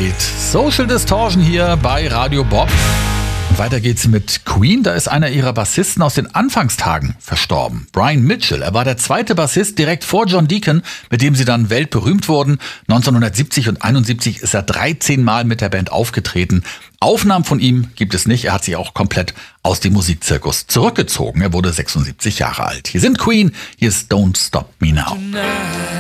geht. Social Distortion hier bei Radio Bob. Und weiter geht's mit Queen. Da ist einer ihrer Bassisten aus den Anfangstagen verstorben. Brian Mitchell. Er war der zweite Bassist direkt vor John Deacon, mit dem sie dann weltberühmt wurden. 1970 und 71 ist er 13 Mal mit der Band aufgetreten. Aufnahmen von ihm gibt es nicht. Er hat sich auch komplett aus dem Musikzirkus zurückgezogen. Er wurde 76 Jahre alt. Hier sind Queen. Hier ist Don't Stop Me Now.